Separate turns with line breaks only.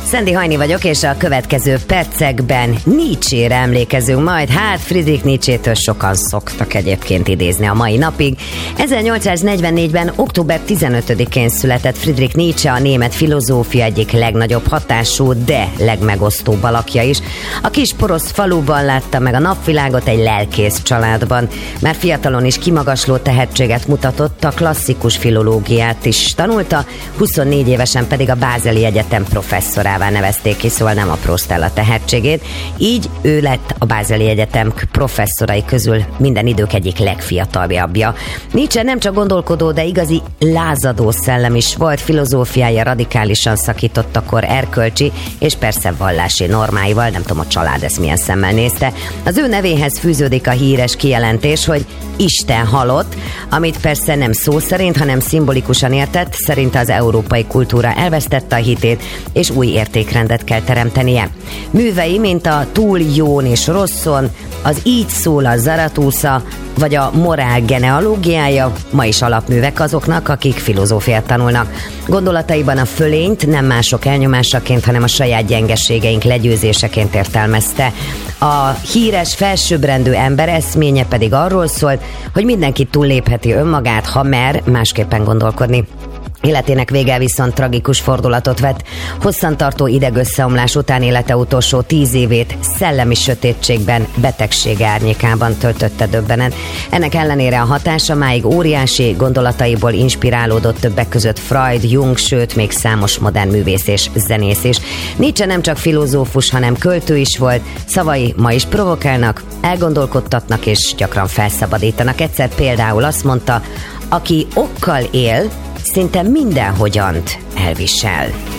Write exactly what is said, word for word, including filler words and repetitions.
Szendi Hajni vagyok, és a következő percekben Nietzsére emlékezünk majd. Hát Friedrich Nietzsétől sokan szoktak egyébként idézni a mai napig. ezernyolcszáznegyvennégyben. október tizenötödikén született Friedrich Nietzsche, a német filozófia egyik legnagyobb hatású, de legmegosztóbb alakja is. A kis porosz faluban látta meg a napvilágot, egy lelkész családban. Már fiatalon is kimagasló tehetséget mutatott, a klasszikus filológiát is tanulta, huszonnégy évesen pedig a Bázeli Egyetem professzorává nevezték ki, szóval nem aprózta a tehetségét. Így ő lett a Bázeli Egyetem professzorai közül minden idők egyik legfiatalabbja. Nietzsche nem csak gondolkodó, de igazi lázadó szellem is volt, filozófiája radikálisan szakított akkor erkölcsi és persze vallási normáival, nem tudom, a család ezt milyen szemmel nézte. Az ő nevéhez fűződik a híres kijelentés, hogy Isten halott, amit persze nem szó szerint, hanem szimbolikusan értett, szerinte az európai kultúra elvesztette a hitét, és új értékrendet kell teremtenie. Művei, mint a Túl jón és rosszon, az Így szól a Zaratusza, vagy a Morál genealógiája ma is alapművek azoknak, akik filozófiát tanulnak. Gondolataiban a fölényt nem mások elnyomásaként, hanem a saját gyengeségeink legyőzéseként értelmezte. A híres felsőbbrendű ember eszménye pedig arról szólt, hogy mindenki túllépheti önmagát, ha mer másképpen gondolkodni. Életének vége viszont tragikus fordulatot vett. Hosszantartó idegösszeomlás után élete utolsó tíz évét szellemi sötétségben, betegség árnyékában töltötte döbbenet. Ennek ellenére a hatása máig óriási, gondolataiból inspirálódott többek között Freud, Jung, sőt még számos modern művész és zenész is. Nietzsche nem csak filozófus, hanem költő is volt. Szavai ma is provokálnak, elgondolkodtatnak és gyakran felszabadítanak. Egyszer például azt mondta, aki okkal él, szinte mindenhogyant elvisel.